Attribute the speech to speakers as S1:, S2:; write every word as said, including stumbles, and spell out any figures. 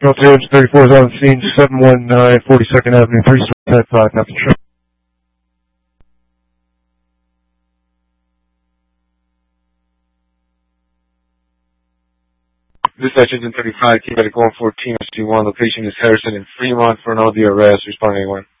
S1: Delta Engine thirty-four is on the scene, seven one nine forty-second Avenue, three ten five, nothing true.
S2: Dispatch Engine thirty-five, Quebec one fourteen, S G one, location is Harrison and Fremont for an O D arrest, responding anyone.